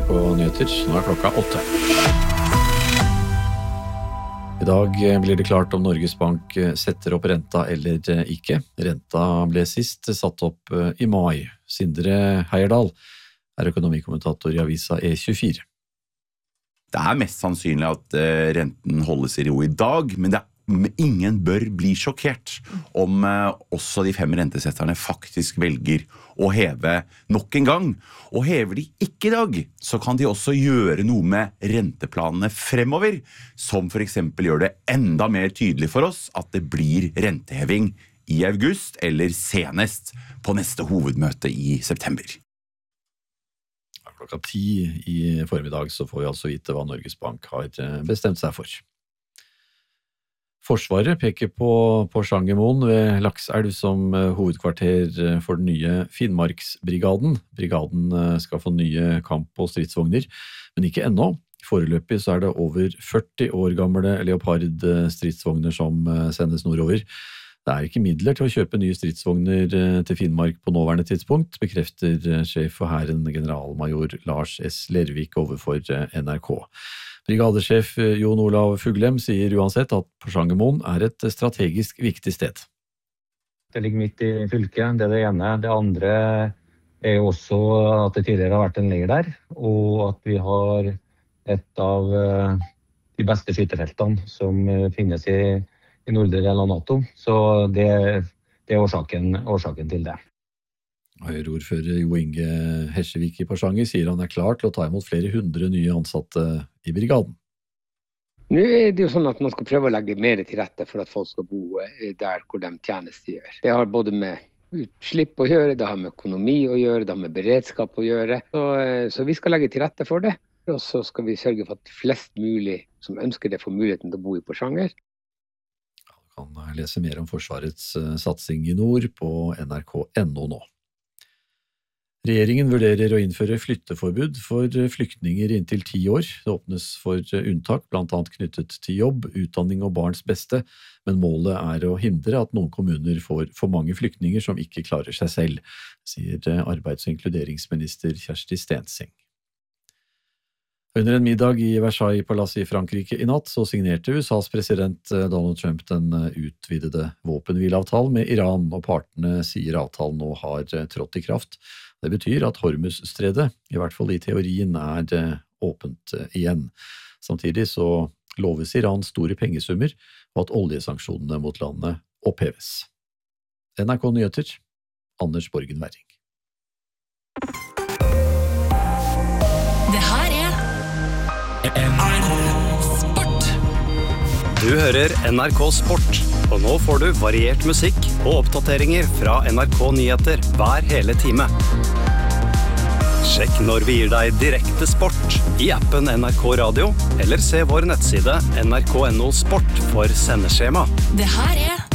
NRK Nyheter. Nå klokka 8. I dag blir det klart om Norges Bank setter opp renta eller ikke. Renta ble sist satt opp i mai. Sindre Heierdal økonomikommentator i avisa E24. Det mest sannsynlig at renten holdes i ro i dag, men ingen bør bli sjokkert om også de 5 rentesetterne faktisk velger å heve nok en gang. Og hever de ikke i dag, så kan de også gjøre noe med renteplanene fremover, som for eksempel gjør det enda mer tydelig for oss at det blir renteheving i august eller senest på neste hovedmøte i september. Klokka 10 i formiddag så får vi altså vite hva Norges Bank har bestemt seg for. Forsvaret peker på Porsangermoen ved Lakselv som hovedkvarter for den nye Finnmarksbrigaden. Brigaden skal få nye kamp- og stridsvogner, men ikke ennå. Foreløpig så det over 40 år gamle Leopard-stridsvogner som sendes nordover. Det ikke midler til å kjøpe nye stridsvogner til Finnmark på nåværende tidspunkt, bekrefter sjef for Hæren generalmajor Lars S. Lervik overfor NRK. Brigadesjef Jon Olav Fuglem sier uansett at Porsangermoen et strategisk viktig sted. Det ligger midt i fylket, det det ene. Det andre jo også at det tidligere har vært en leir der, og at vi har et av de beste skytefeltene som finnes i nordre del av NATO. Så det årsaken til det. Høyreordfører Jo Inge Hesjevik i Porsanger sier han klar til å ta imot flere 100 nye ansatte i brigaden. Nå det jo sånn at man skal prøve å legge mer til rette for at folk skal bo der hvor de tjenestegjør. Det har både med utslipp å gjøre, det har med økonomi å gjøre, det har med beredskap å gjøre. Så vi skal legge til rette for det, og så skal vi sørge for at flest mulig som ønsker det får muligheten til å bo i Porsanger. Du kan lese mer om Forsvarets satsing i nord på nrk.no nå. Regjeringen vurderer å innføre flytteforbud for flyktninger i inntil 10 år. Det åpnes for unntak, blant annet knyttet til jobb, utdanning og barns beste, men målet å hindre at noen kommuner får for mange flyktninger som ikke klarer seg selv, sier arbeids- og inkluderingsminister Kjersti Stenseng. Under en middag i Versailles-palasset i Frankrike i natt så signerte USAs president Donald Trump den utvidede våpenhvileavtalen med Iran, og partene sier avtalen nå har trådt i kraft. Det betyr at Hormuz-stredet, i hvert fall i teorien, åpent igjen. Samtidig så loves Iran store pengesummer, og at oljesanksjonene mot landet oppheves. NRK Nyheter, Anders Borgen Werring. Det her NRK Sport. Du hører NRK Sport, og nå får du variert musikk og oppdateringer fra NRK Nyheter hver hele time. Sjekk når vi gir deg direkte sport i appen NRK Radio, eller se vår nettside nrk.no sport for sendeskjema. Det her